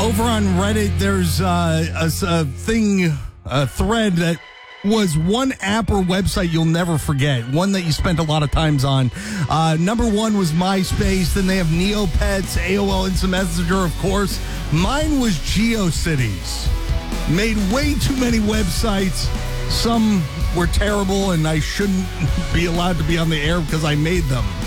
Over on Reddit, there's a thread that was one app or website you'll never forget, one that you spent a lot of times on. Number one was MySpace, then they have Neopets, AOL Instant Messenger, of course. Mine was GeoCities. Made way too many websites. Some were terrible, and I shouldn't be allowed to be on the air because I made them.